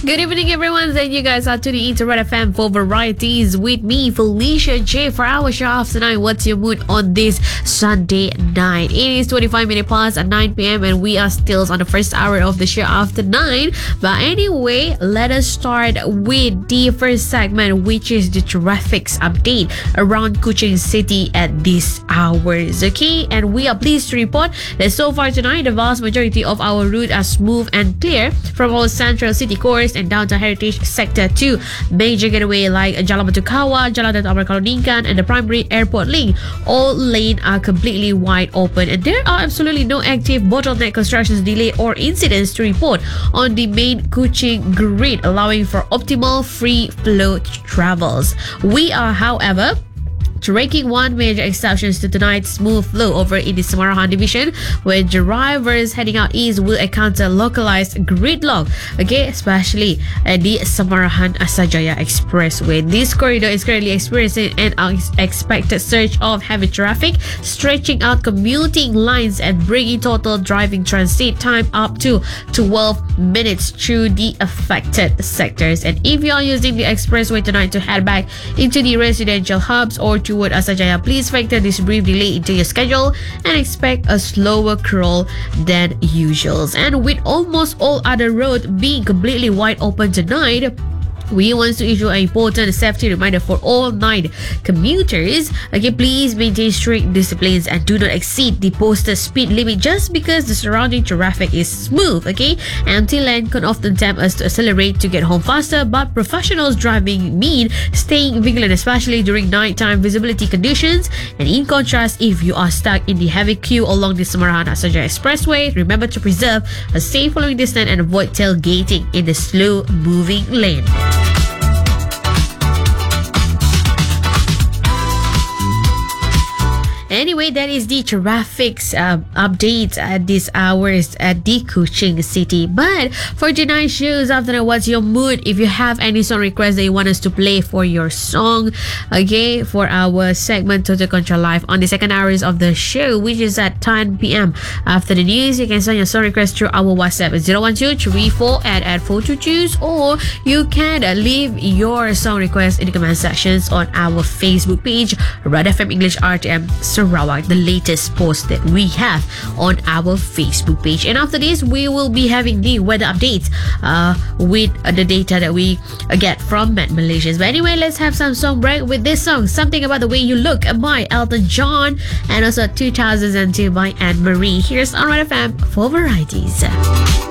Good evening, everyone. Thank you guys are tuning in to Red FM for varieties with me, Felicia J. For our show after 9. What's your mood on this Sunday night? It is 25 minutes past at 9 p.m. and we are still on the first hour of the show after 9. But anyway, let us start with the first segment, which is the traffic's update around Kuching City at these hours. Okay, and we are pleased to report that so far tonight, the vast majority of our route are smooth and clear from our central city course and downtown heritage sector to major getaway like Jalan Batu Kawah, Jalan Dato' Amar Kalodingkan and the primary airport link. All lanes are completely wide open and there are absolutely no active bottleneck constructions, delay or incidents to report on the main Kuching grid, allowing for optimal free flow travels. We are, however, making one major exception to tonight's smooth flow over in the Samarahan division, where drivers heading out east will encounter localized gridlock, okay, especially at the Samarahan Asajaya Expressway. This corridor is currently experiencing an unexpected surge of heavy traffic, stretching out commuting lines and bringing total driving transit time up to 12 minutes through the affected sectors. And if you are using the expressway tonight to head back into the residential hubs or toward Asajaya, please factor this brief delay into your schedule and expect a slower crawl than usual. And with almost all other roads being completely wide open tonight, we want to issue an important safety reminder for all night commuters. Okay, please maintain strict disciplines and do not exceed the posted speed limit just because the surrounding traffic is smooth. Okay, empty lane can often tempt us to accelerate to get home faster, but professionals driving mean staying vigilant, especially during nighttime visibility conditions. And in contrast, if you are stuck in the heavy queue along the Samarahan Asajaya Expressway, remember to preserve a safe following distance and avoid tailgating in the slow moving lane. Anyway, that is the traffic's updates at these hours at the Kuching City. But for tonight's shows, after what's your mood? If you have any song requests that you want us to play for your song, okay, for our segment Total Control Live on the second hours of the show, which is at 10 p.m. After the news, you can send your song request through our WhatsApp at 012-34@422, or you can leave your song request in the comment sections on our Facebook page, Red FM English RTM Sarawak, the latest post that we have on our Facebook page. And after this, we will be having the weather updates with the data that we get from Met Malaysia. But anyway, let's have some song break with this song, Something About the Way You Look by Elton John, and also 2002 by Anne Marie. Here's on Red FM for varieties.